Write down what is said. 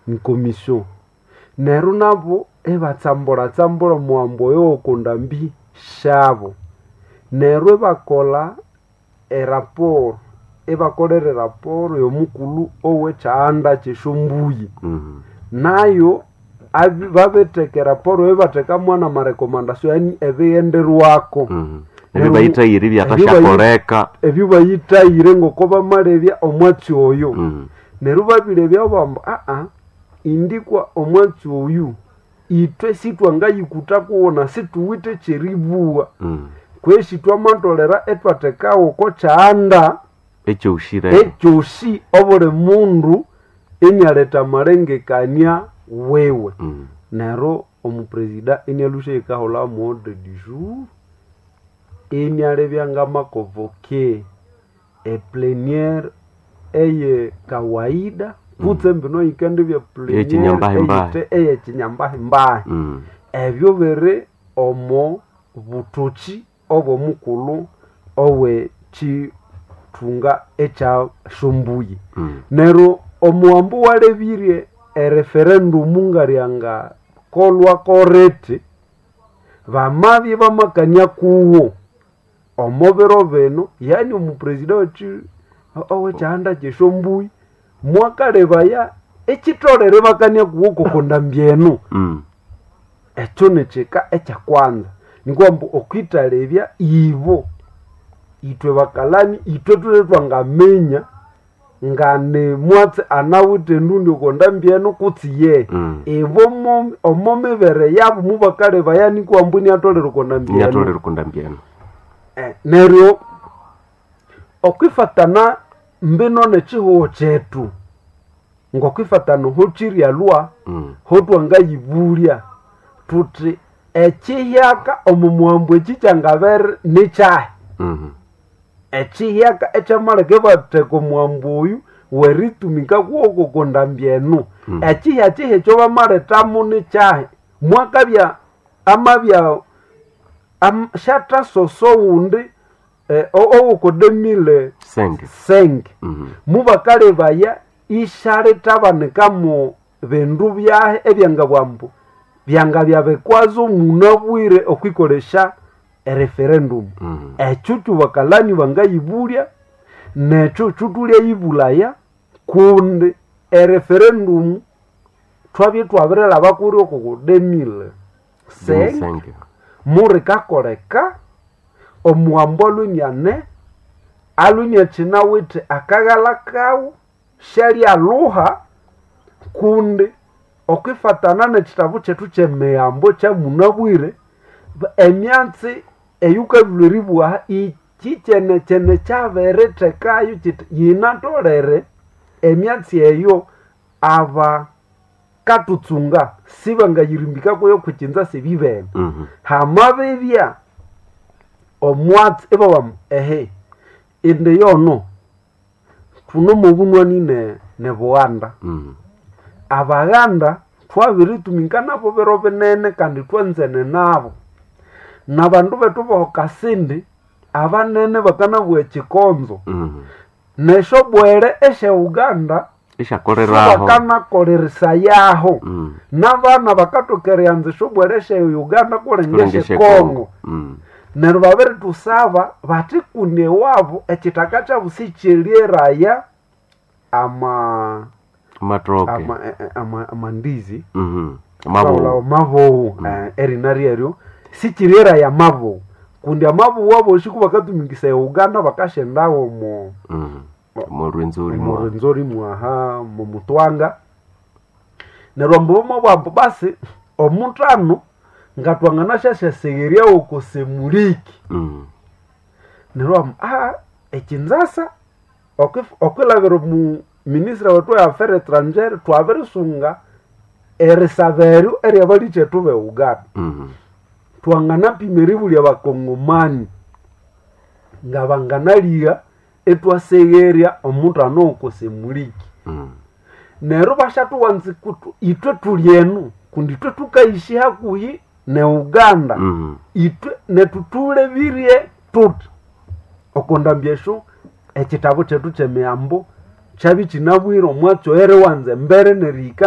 ni commission neru nabo ebatsambura muambo yo kondambi shabo neru bakola rapport ebakolere rapport yo mukulu owe chaanda chishumbuyi nayo babeteke rapport ebateka mwana marekomandasyo yani ebeyenderwako ebyo bayitayire byatashakoreka ebyo bayitayire ngokoba malebya omwatsi oyo neru babire byabamba indikwa omwatsi oyu itwe sitwanga yikuta kuona situwite cheribuwa kweshi twamantolera etwatekawo ko chaanda echoshi obore mundu enyaleta marengekania wewe nero omupresida enyalushe ikahola mode du jour enyale nga makovoke plénière eye kawaida kutsembe no ikende bya plénière eye chinyambahimbahi ebyo bere omo butochi obo mukulu owe chitunga echa shumbuyi nero omuambo walebirie referendum ngarianga kolwa korete bamabye bamakanya kuwo omobero beno yani omupresida wachi owe chanda cheshombuyi mwakalebaya echitorere bakanya kuwo kokondambyeno echo necheka echa kwanza nikwamba okwitalebya ibo itwe bakalani itwe tuletwa ngamenya ngane mwatse anawute ndundi okondambyeno kutsiye evo omomebere yabo mubakalebaya nikwambuni atolere okondambyeno neryo okwifatana mbino nechihuo chetu ngokwifatana hochirya lwa hotwanga yibulya tuti echihyaka omumwambo echichangabere nechahe echihyaka echamaleke bateko mwambo oyu weritumika kuoko kondambyeno echihya chihe cho bamaretamu nechahe mwakabya amabya shata soso wundi owoko 2005 mubakalebaya ishale tabanekamo bindu byahe ebyanga bwambo byanga byabekwazo munabwire okwikolesha referendum echuchu bakalani bangayibulya necho chutulya yibulaya kundi referendum twabye twabirela bakuri okoko 2005 muri kakoleka omuambo lunyane alunya chinawite akagala kawo shali aluha kundi okwifatana nekitabu chetu chemeyambo cha munabwire emyansi eyukabuliribwa ichichene chabere tekayo yinatolere emyansi eyo aba katutsunga sibanga yirimbika koyo kuchinza sibibene hamabebya omwatsi ebabam ende yono tuno mubunwani ne Buganda Abaganda twabiritumika nabo bero benene kandi twanzene nabo nabandu betu bokasindi abanene bakanabwe chikonzo nesho bwere eshe Uganda ishakoreraho bakana kolerisa yaho nabana bakatokeryanze sho bwere eshe Uganda kolengeshe Kongo nero babere tusaba bati kune wabo ekitaka cha busichirieraya matroke amandizi mavo erinarierio sichiriera ya mavo kundi amavo wabo shiku bakatumikisa ya Uganda bakashendawo mu rwenzori mwaha mu mutwanga nerombo mabambo basi omuntano ngatwangana shasha segeria okosemuliki nerom echinzasa okwilavero mu ministra wetu ya affaires étrangères twabirisunga erisaveru eryabali chetu be Uganda twangana pimeribu lya bakongomani ngabanganaliga etwasegeria omuntu anokosemuliki nero bashatu wanzi kutu itwe tulyenu kundi itwe tukaishi hakuyi ne Uganda itwe netutule birye tuti okondambyesho ekitabo chetu chemeyambo chabi chinabwiro mwatso ere wanze mbere nerika